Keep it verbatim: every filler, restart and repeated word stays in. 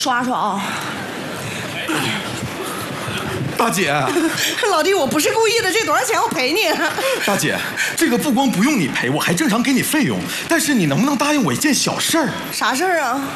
刷刷啊！ 大姐， 老弟，我不是故意的，这多少钱我赔你。 大姐，这个不光不用你赔，我还正常给你费用，但是你能不能答应我一件小事儿？ 啥事儿啊？